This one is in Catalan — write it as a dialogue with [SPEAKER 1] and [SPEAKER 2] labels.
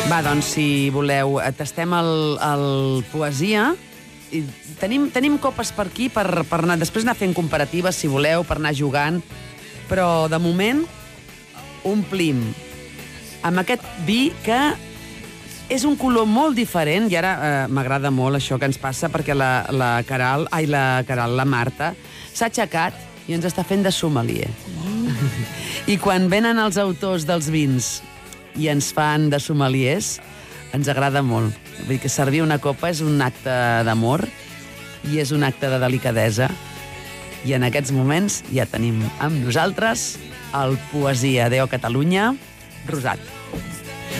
[SPEAKER 1] Va, doncs, si voleu, tastem el poesia. I tenim copes per aquí per anar, després anar fent comparatives, si voleu, per anar jugant. Però, de moment, omplim amb aquest vi que és un color molt diferent, i ara m'agrada molt això que ens passa, perquè la Marta s'ha aixecat i ens està fent de sommelier. I quan venen els autors dels vins i ens fan de sommeliers, ens agrada molt. Vull dir que servir una copa és un acte d'amor i és un acte de delicadesa. I en aquests moments ja tenim amb nosaltres el Poesia Adéu Catalunya, Rosat.